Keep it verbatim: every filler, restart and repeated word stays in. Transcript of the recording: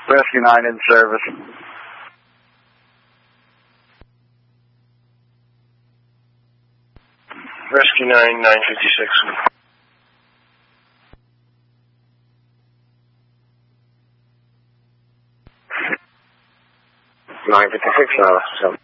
Rescue nine in service. Rescue nine, nine fifty-six. nine fifty-six, now, so.